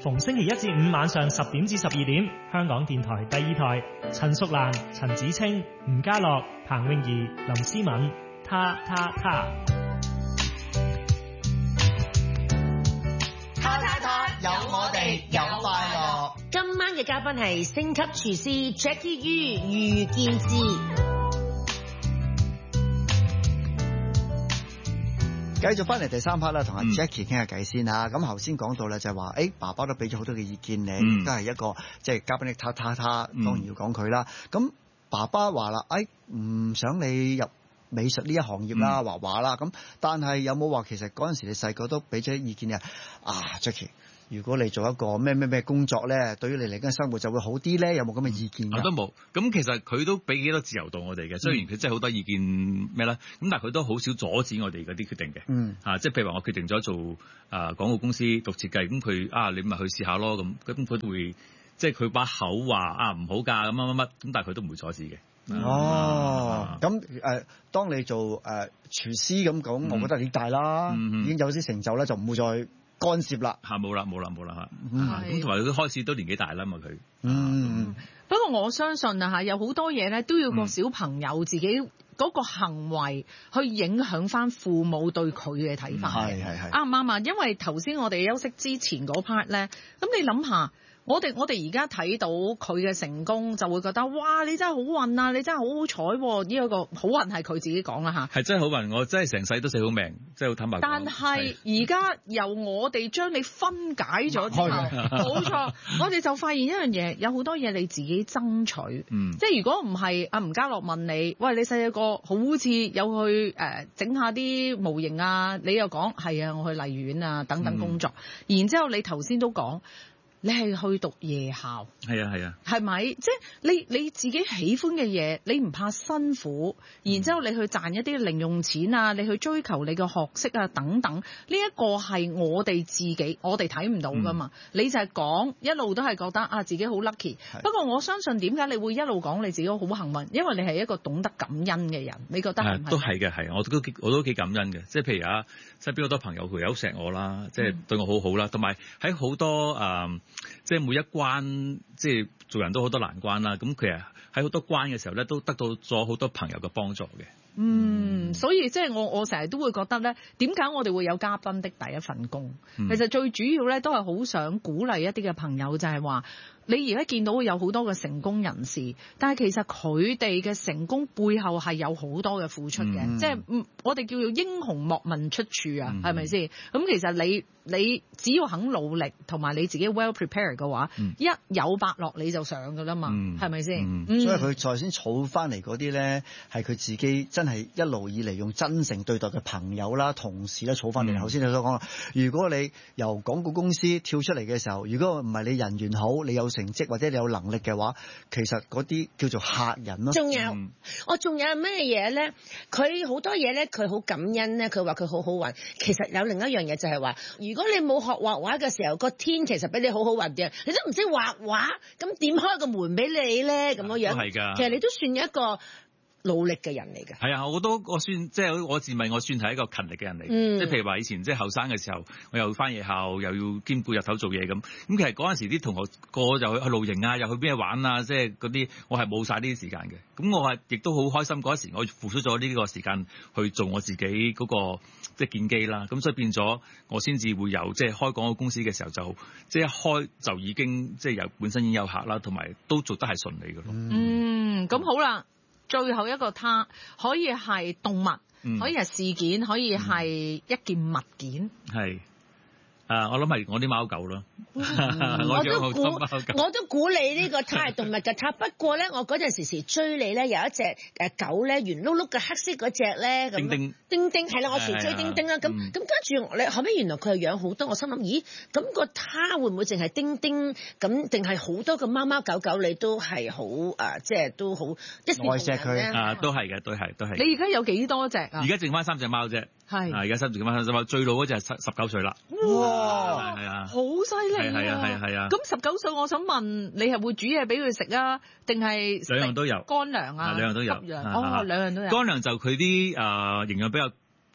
逢星期一至五晚上10點至12點，香港電台第二台，陳淑蘭、陳子清、吳家樂、彭詠儀、林思敏，他。 有我哋有快樂。 今晚嘅嘉賓係星級廚師 Jackie Yu 余健智。 繼續翻嚟第三 part 啦，同阿 Jackie 傾下偈先嚇。咁頭先講到咧，就係話，爸爸都俾咗好多嘅意見你，都係一個即係嘉賓的他，當然要講佢啦。咁爸爸話啦，唔想你入美術呢一行業啦，畫畫啦。咁但係有冇話其實嗰陣時你細個都俾咗意見嘅？Jackie，如果你做一個咩工作咧，對於你嚟緊生活就會好啲咧，有冇咁嘅意見？ 都冇。咁其實佢都俾幾多自由度我哋嘅，雖然佢真係好多意見咩啦，咁但係佢都好少阻止我哋嗰啲決定嘅。即係譬如話我決定咗做廣告公司讀設計，咁佢你咪去試下咯，咁佢都會即係佢把口話唔好㗎咁乜，咁但係佢都唔會阻止嘅。 咁當你做廚師咁講，我覺得你大啦，已經有啲成就啦，就唔會再干涉啦。冇啦嚇。咁同埋佢開始都年紀大啦嘛佢。 不過我相信有好多嘢咧都要個小朋友自己嗰個行為去影響翻父母對佢嘅睇法。係啱唔啱啊？因為頭先我哋休息之前嗰 part 咧，咁你諗下。我哋而家睇到佢嘅成功，就會覺得哇！你真係好運啊！你真係好好彩喎！呢一個好運係佢自己講啦嚇。 係真係好運，我真係成世都死好命，真係好坦白講。 但係而家由我哋將你分解咗之後，冇錯，我哋就發現一樣嘢，有好多嘢你自己爭取。即係如果唔係阿吳家樂問你，喂，你細個好似有去整下啲模型啊，你又講係啊，我去荔園啊等等工作，然之後你頭先都講。你係去讀夜校， 係啊， 係咪？即係你自己喜歡嘅嘢，你唔怕辛苦，然之後你去賺一啲零用錢啊，你去追求你嘅學識啊等等，呢一個係我哋自己，我哋睇唔到噶嘛。你就係講一路都係覺得自己好 lucky。不過我相信點解你會一路講你自己好幸運，因為你係一個懂得感恩嘅人。你覺得係唔係？ 都係嘅，係我都幾感恩嘅。即係譬如身邊好多朋友佢好錫我啦，即係對我好好啦，同埋喺好多即係每一關，即係做人都好多難關啦。咁其實喺好多關嘅時候咧，都得到咗好多朋友嘅幫助嘅。 所以即係我成日都會覺得咧，點解我哋會有嘉賓的第一份工？其實最主要咧都係好想鼓勵一啲嘅朋友，就係話你而家見到有好多嘅成功人士，但係其實佢哋嘅成功背後係有好多嘅付出嘅，即係我哋叫做英雄莫問出處啊，係咪先？咁其實你只要肯努力，同埋你自己 well prepared 嘅話，一有伯樂你就上噶啦嘛，係咪先？ 所以佢頭先儲翻嚟嗰啲咧，係佢自己真係一路以嚟用真誠對待嘅朋友啦、同事啦儲翻嚟。頭先你所講啦，如果你由廣告公司跳出嚟嘅時候，如果唔係你人緣好，你有成績或者你有能力嘅話，其實嗰啲叫做客人咯。 仲有我仲有咩嘢咧？佢好多嘢咧，佢好感恩咧。佢話佢好好運。其實有另一樣嘢就係話，如果你冇學畫畫嘅時候，個天其實俾你好好運嘅，你都唔識畫畫，咁點開個門俾你咧？咁樣樣， 係㗎。 其實你都算一個努力嘅人嚟㗎。 係啊，我算即係我自問我算係一個勤力嘅人嚟嘅。即係譬如話以前即係後生嘅時候，我又返夜校，又要兼顧日頭做嘢咁。咁其實嗰陣時啲同學個個就去露營啊，又去邊度玩啊，即係嗰啲我係冇晒呢啲時間嘅。咁我係亦都好開心嗰陣時，我付出咗呢個時間去做我自己嗰個即係建基啦。咁所以變咗我先至會有即係開廣告公司嘅時候就即係一開就已經即係本身已經有客啦，同埋都做得係順利嘅咯。 咁好啦。最後一個他可以係動物，可以係事件，可以係一件物件。 係。我諗係我啲貓狗咯。 我都估你呢個他係動物嘅他。不過咧，我嗰陣時追你咧，有一隻狗咧，圓碌碌嘅黑色嗰隻咧，丁丁係啦，我時追丁丁啦。咁跟住你後尾原來佢係養好多，我心諗咦，咁個他會唔會淨係丁丁咁，定係好多個貓貓狗狗你都係好即係都好一視同仁咧？ 都係嘅，都係。 你而家有幾多隻啊？ 而家剩翻3隻貓啫。 係。 而家剩翻3隻貓，最老嗰隻係19歲啦。 哇！係啊，好犀利啊！ 係啊。 咁19歲，我想問你係會煮嘢俾佢食啊，定係兩樣都有？ 乾糧啊， 兩樣都有。 兩樣都有。 乾糧就佢啲營養比較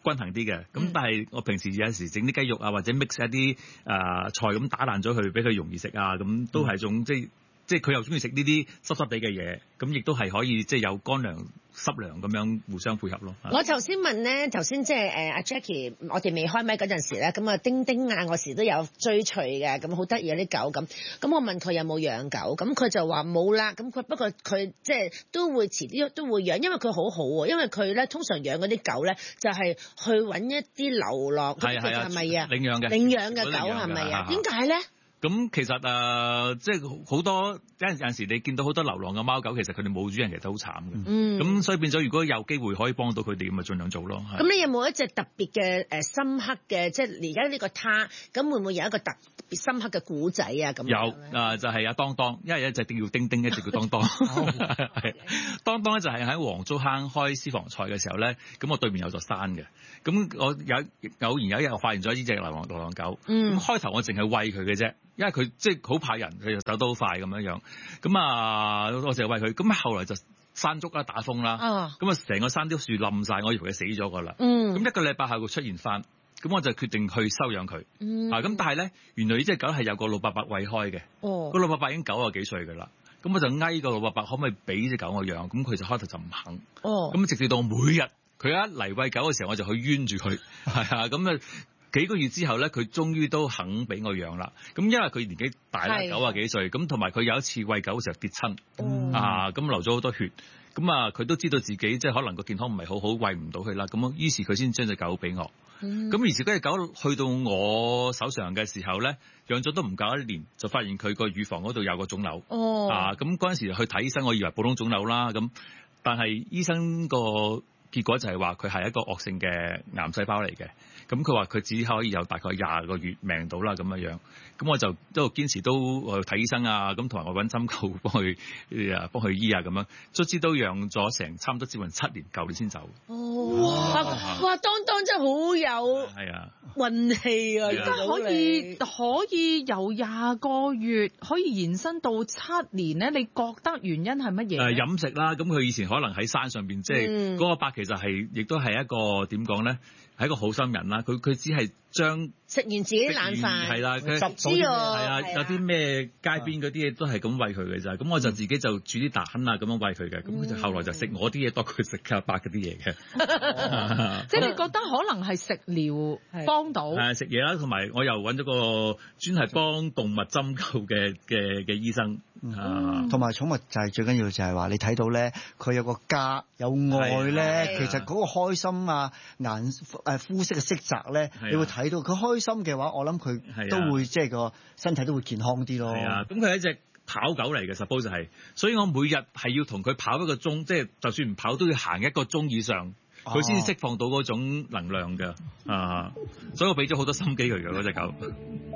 均衡啲嘅。咁但係我平時有時整啲雞肉啊，或者 mix 一啲菜咁打爛咗佢，俾佢容易食啊，咁都係種即係佢又中意食呢啲濕濕地嘅嘢，咁亦都係可以即係有乾糧濕糧咁樣互相配合咯。 我頭先問咧，頭先即係阿 Jackie，我哋未開麥嗰陣時咧，咁啊丁丁啊，我時都有追隨嘅，咁好得意有啲狗咁。咁我問佢有冇養狗，咁佢就話冇啦。咁佢不過佢即係都會遲啲都會養，因為佢好好喎。因為佢咧通常養嗰啲狗咧，就係去揾一啲流浪，係咪啊？領養嘅狗係咪啊？點解咧？ 咁其實即係好多有陣時你見到好多流浪嘅貓狗，其實佢哋冇主人，其實都好慘嘅。咁所以變咗，如果有機會可以幫到佢哋，咁咪盡量做咯。 咁你有冇一隻特別嘅深刻嘅，即係而家呢個他，咁會唔會有一個特別深刻嘅古仔啊？咁有就係阿當當，因為一隻叫丁丁，一隻叫當當。當當咧就係喺黃竹坑開私房菜嘅時候咧，咁我對面有座山嘅。咁我偶然有一日我發現咗呢隻流浪狗。咁開頭我淨係餵佢嘅啫。因為佢即係好怕人，佢就走得好快咁樣。咁我淨係餵佢。咁後來就山竹啦、打風啦，咁成個山啲樹冧晒，我以為佢死咗㗎啦。咁一個禮拜後佢出現翻，咁我就決定去收養佢。咁但係咧，原來呢隻狗係有個老伯伯餵開嘅。個老伯伯已經90幾歲㗎啦。咁我就嗌個老伯伯可唔可以俾隻狗我養？咁佢就開頭就唔肯。咁直至到每日佢一嚟餵狗嘅時候，我就去冤住佢。咁幾個月之後咧，佢終於都肯俾我養啦。咁因為佢年紀大啦，90幾歲，咁同埋佢有一次餵狗嘅時候跌親，咁流咗好多血。咁佢都知道自己即係可能個健康唔係好好，餵唔到佢啦。咁於是佢先將隻狗俾我。咁於是嗰隻狗去到我手上嘅時候咧，養咗都唔夠1年，就發現佢個乳房嗰度有個腫瘤。咁嗰陣時去睇醫生，我以為普通腫瘤啦。咁但係醫生個結果就係話佢係一個惡性嘅癌細胞嚟嘅。咁佢話佢只可以有大概20個月命到啦咁樣。咁我就一路堅持都睇醫生啊，咁同埋我揾針灸幫佢醫啊咁樣，卒之都養咗成差唔多接近7年，舊年先走。 哇！當真係好有運氣啊！ 而家可以由20個月可以延伸到7年咧，你覺得原因係乜嘢？ 飲食啦，咁佢以前可能喺山上邊，即係嗰個伯其實亦都係一個點講咧？係一個好心人啦，佢只係將食完自己冷飯， 係啦，佢有啲咩街邊嗰啲嘢都係咁餵佢嘅咋，咁我就自己就煮啲蛋啊咁樣餵佢嘅，咁佢就後來就食我啲嘢多過佢食阿伯嗰啲嘢嘅。 即係你覺得可能係食療幫到？ 食嘢啦，同埋我又揾咗個專係幫動物針灸嘅醫生。 同埋寵物就係最緊要就係話你睇到咧，佢有個家有愛咧，其實嗰個開心啊膚色嘅色澤咧，你會睇到佢開心嘅話，我諗佢都會即係個身體都會健康啲咯。 咁佢係一隻跑狗嚟嘅 suppose 就係，所以我每日係要同佢跑1個鐘，即係就算唔跑都要行1個鐘以上，佢先釋放到嗰種能量嘅。所以我俾咗好多心機佢嘅嗰隻狗。